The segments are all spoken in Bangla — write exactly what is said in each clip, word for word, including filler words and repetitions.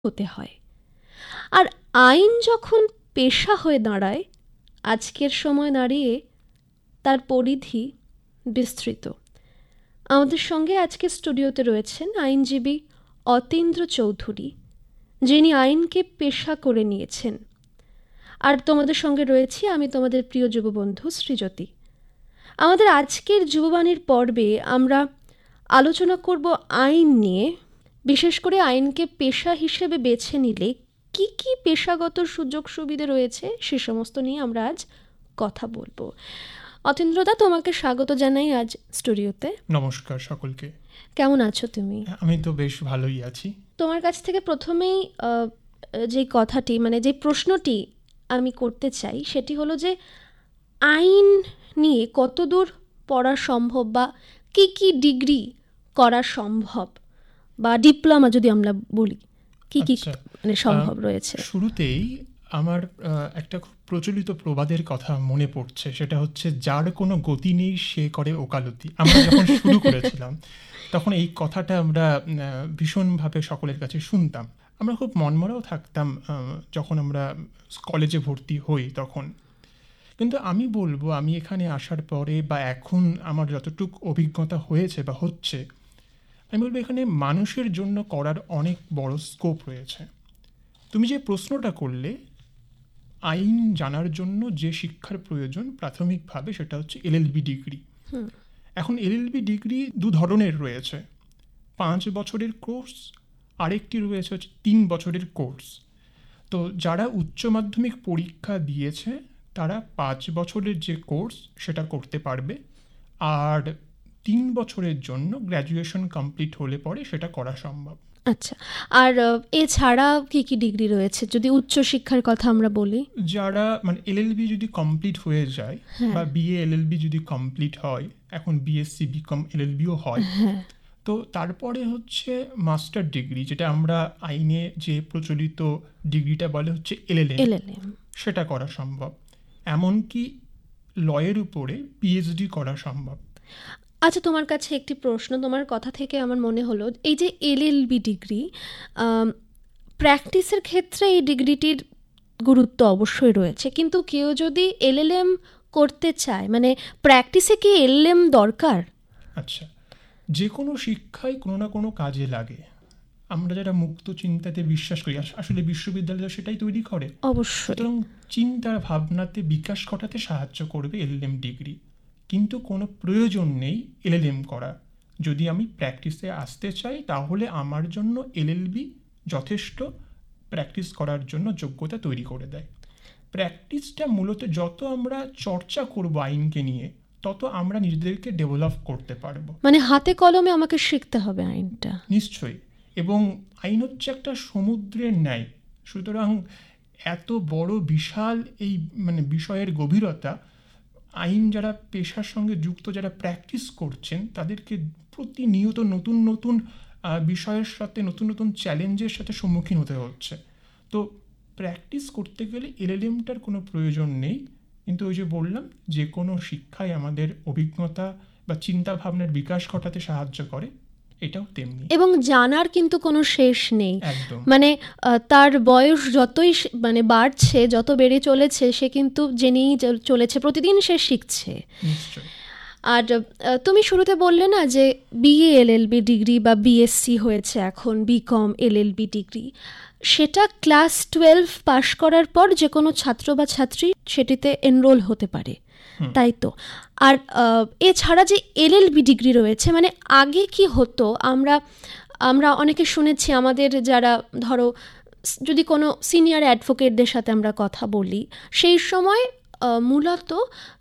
হতে হয়। আর আইন যখন পেশা হয়ে দাঁড়ায়, আজকের সময় দাঁড়িয়ে তার পরিধি বিস্তৃত। আমাদের সঙ্গে আজকে স্টুডিওতে রয়েছেন আইনজীবী অতীন্দ্র চৌধুরী, যিনি আইনকে পেশা করে নিয়েছেন। আর তোমাদের সঙ্গে রয়েছি আমি, তোমাদের প্রিয় যুববন্ধু সৃজতি। আমাদের আজকের যুববাণীর পর্বে আমরা আলোচনা করব আইন নিয়ে, বিশেষ করে আইনকে পেশা হিসেবে বেছে নিলে কি কি পেশাগত সুযোগ সুবিধা রয়েছে সে সমস্ত নিয়ে আমরা আজ কথা বলবো। অতীন্দ্রদা, তোমাকে স্বাগত জানাই আজ স্টুডিওতে। নমস্কার সকলকে। কেমন আছো তুমি? আমি তো বেশ ভালোই আছি। তোমার কাছ থেকে প্রথমেই যে কথাটি মানে যে প্রশ্নটি আমি করতে চাই সেটি হলো যে আইন নিয়ে কতদূর পড়া সম্ভব বা কি কি ডিগ্রি করা সম্ভব, বা ডিপ্লোমা যদি আমরা বলি, কি কি মানে সম্ভব রয়েছে? শুরুতেই আমার একটা খুব প্রচলিত প্রবাদের কথা মনে পড়ছে, সেটা হচ্ছে যার কোনো গতি নেই সে করে ওকালতি। আমরা যখন শুরু করেছিলাম তখন এই কথাটা আমরা ভীষণভাবে সকলের কাছে শুনতাম। আমরা খুব মনমরাও থাকতাম যখন আমরা কলেজে ভর্তি হই তখন। কিন্তু আমি বলবো, আমি এখানে আসার পরে বা এখন আমার যতটুকু অভিজ্ঞতা হয়েছে বা হচ্ছে, আমি বলবো এখানে মানুষের জন্য করার অনেক বড় স্কোপ রয়েছে। তুমি যে প্রশ্নটা করলে, আইন জানার জন্য যে শিক্ষার প্রয়োজন প্রাথমিকভাবে, সেটা হচ্ছে এলএলবি ডিগ্রি। এখন এলএলবি ডিগ্রি দু ধরনের রয়েছে, পাঁচ বছরের কোর্স, আরেকটি রয়েছে হচ্ছে তিন বছরের কোর্স। তো যারা উচ্চ মাধ্যমিক পরীক্ষা দিয়েছে তারা পাঁচ বছরের যে কোর্স সেটা করতে পারবে, আর তিন বছরের জন্য গ্র্যাজুয়েশন কমপ্লিট হলে পরে সেটা করা সম্ভব। আচ্ছা, আর এছাড়া কি কি ডিগ্রি রয়েছে যদি উচ্চ শিক্ষার কথা আমরা বলি? যারা মানে এলএলবি যদি কমপ্লিট হয়ে যায় বা বিএ এলএলবি যদি কমপ্লিট হয়, এখন বিএসসি বিকম এলএলবিও হয়, তো তারপরে হচ্ছে মাস্টার ডিগ্রি, যেটা আমরা আইনে যে প্রচলিত ডিগ্রিটা বলে হচ্ছে এলএলএম, সেটা করা সম্ভব। এমনকি লয়ের উপরে পিএইচডি করা সম্ভব। আচ্ছা, তোমার কাছে একটি প্রশ্ন। তোমার কথা থেকে আমার মনে হলো এই যে এলএলবি ডিগ্রি, প্র্যাকটিসের ক্ষেত্রে এই ডিগ্রিটির গুরুত্ব অবশ্যই রয়েছে, কিন্তু কেউ যদি এলএলএম করতে চায়, মানে প্র্যাকটিসে কি এলএলএম দরকার? আচ্ছা, যে কোনো শিক্ষাই কোনো না কোনো কাজে লাগে। আমরা যারা মুক্ত চিন্তাতে বিশ্বাস করি, আসলে বিশ্ববিদ্যালয় সেটাই তৈরি করে। অবশ্যই। সুতরাং চিন্তার ভাবনাতে বিকাশ ঘটাতে সাহায্য করবে এলএলএম ডিগ্রি, কিন্তু কোনো প্রয়োজন নেই এলএলএম করা। যদি আমি প্র্যাকটিসে আসতে চাই তাহলে আমার জন্য এলএলবি যথেষ্ট প্র্যাকটিস করার জন্য যোগ্যতা তৈরি করে দেয়। প্র্যাকটিসটা মূলত যত আমরা চর্চা করব আইনকে নিয়ে, তত আমরা নিজেদেরকে ডেভেলপ করতে পারবো। মানে হাতে কলমে আমাকে শিখতে হবে আইনটা। নিশ্চয়ই। এবং আইন হচ্ছে একটা সমুদ্রের ন্যায়, সুতরাং এত বড় বিশাল এই মানে বিষয়ের গভীরতা, আইন যারা পেশার সঙ্গে যুক্ত, যারা প্র্যাকটিস করছেন, তাদেরকে প্রতিনিয়ত নতুন নতুন বিষয়ের সাথে, নতুন নতুন চ্যালেঞ্জের সাথে সম্মুখীন হতে হচ্ছে। তো প্র্যাকটিস করতে গেলে এলএলএমটার কোনো প্রয়োজন নেই, কিন্তু ওই যে বললাম, যে কোনো শিক্ষায় আমাদের অভিজ্ঞতা বা চিন্তা ভাবনার বিকাশ ঘটাতে সাহায্য করে, এটাও তেমনি। এবং জানার কিন্তু কোনো শেষ নেই। একদম। মানে তার বয়স যতই মানে বাড়ছে, যত বেড়ে চলেছে, সে কিন্তু জেনেই চলেছে, প্রতিদিন সে শিখছে। নিশ্চয়ই। আর তুমি শুরুতে বললে না যে বিএ এলএলবি ডিগ্রি বা বিএসসি হয়েছে এখন, বিকম এলএলবি ডিগ্রি, সেটা ক্লাস টুয়েলভ পাশ করার পর যে কোনো ছাত্র বা ছাত্রী সেটিতে এনরোল হতে পারে, তাই তো? আর এছাড়া যে এলএলবি ডিগ্রি রয়েছে, মানে আগে কি হতো, আমরা আমরা অনেকে শুনেছি, আমাদের যারা ধরো যদি কোনো সিনিয়র অ্যাডভোকেটদের সাথে আমরা কথা বলি, সেই সময় মূলত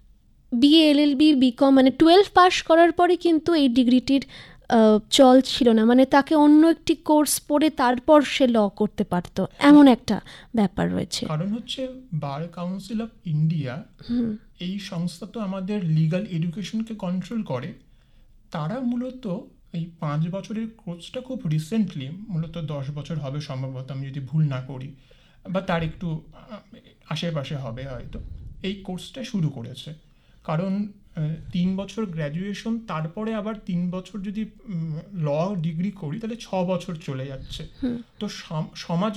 বিএ এলএলবি বিকম মানে টুয়েলভ পাস করার পরে কিন্তু এই ডিগ্রিটির চল ছিল না, মানে তাকে অন্য একটি কোর্স পড়ে তারপর সে ল করতে পারত, এমন একটা ব্যাপার রয়েছে। কারণ হচ্ছে বার কাউন্সিল অফ ইন্ডিয়া, এই সংস্থা তো আমাদের লিগাল এডুকেশনকে কন্ট্রোল করে। তারা মূলত এই পাঁচ বছরের কোর্সটা খুব রিসেন্টলি, মূলত দশ বছর হবে সম্ভবত, আমি যদি ভুল না করি, বা তার একটু আশেপাশে হবে হয়তো, এই কোর্সটা শুরু করেছে। কারণ তিন বছর গ্র্যাজুয়েশন, তারপরে আবার তিন বছর যদি ল ডিগ্রি করি তাহলে ছ বছর চলে যাচ্ছে। তো সমাজ